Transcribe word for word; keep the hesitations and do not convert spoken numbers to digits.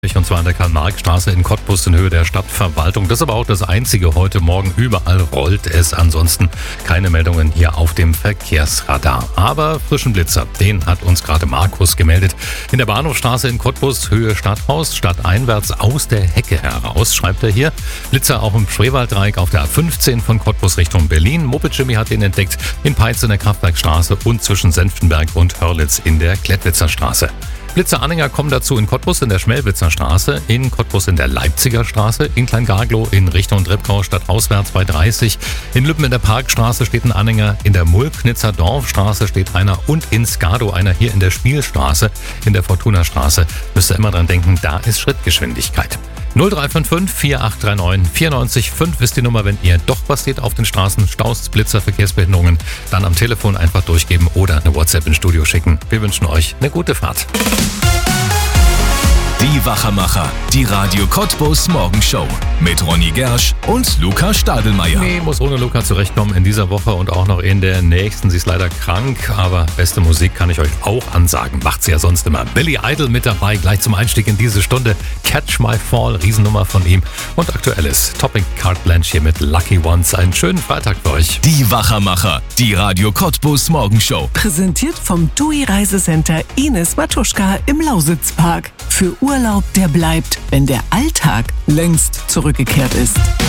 Und zwar an der Karl-Marx-Straße in Cottbus in Höhe der Stadtverwaltung. Das ist aber auch das Einzige heute Morgen. Überall rollt es. Ansonsten keine Meldungen hier auf dem Verkehrsradar. Aber frischen Blitzer, den hat uns gerade Markus gemeldet. In der Bahnhofstraße in Cottbus, Höhe Stadthaus, stadteinwärts aus der Hecke heraus, schreibt er hier. Blitzer auch im Spreewalddreieck auf der A fünfzehn von Cottbus Richtung Berlin. Moped Jimmy hat den entdeckt in Peitz in der Kraftwerkstraße und zwischen Senftenberg und Hörlitz in der Klettwitzer Straße. Blitzeranhänger kommen dazu in Cottbus in der Schmelwitzer Straße, in Cottbus in der Leipziger Straße, in Kleingarglow in Richtung Drippkau stadtauswärts bei dreißig. In Lübben in der Parkstraße steht ein Anhänger, in der Mulknitzer Dorfstraße steht einer und in Skado einer hier in der Spielstraße, in der Fortuna-Straße. Müsst ihr immer dran denken, da ist Schrittgeschwindigkeit. null drei fünf fünf vier acht drei neun vier neun fünf ist die Nummer, wenn ihr doch was seht auf den Straßen, Staus, Blitzer, Verkehrsbehinderungen, dann am Telefon einfach durchgeben oder eine WhatsApp ins Studio schicken. Wir wünschen euch eine gute Fahrt. Die Wachermacher, die Radio Cottbus Morgenshow mit Ronny Gersch und Luca Stadelmeier. Nee, muss ohne Luca zurechtkommen in dieser Woche und auch noch in der nächsten. Sie ist leider krank, aber beste Musik kann ich euch auch ansagen. Macht sie ja sonst immer. Billy Idol mit dabei, gleich zum Einstieg in diese Stunde. Catch My Fall, Riesennummer von ihm. Und aktuelles Topic Carte Blanche hier mit Lucky Ones. Einen schönen Freitag für euch. Die Wachermacher, die Radio Cottbus Morgenshow. Präsentiert vom T U I Reisecenter Ines Matuschka im Lausitzpark. Für Urlaub, der bleibt, wenn der Alltag längst zurückgekehrt ist.